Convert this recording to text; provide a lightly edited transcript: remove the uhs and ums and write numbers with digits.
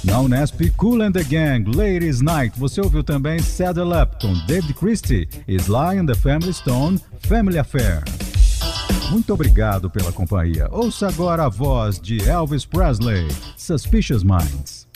Na Unesp, Kool and the Gang, Ladies Night. Você ouviu também Saddle Up com David Christie, Sly and the Family Stone, Family Affair. Muito obrigado pela companhia. Ouça agora a voz de Elvis Presley, Suspicious Minds.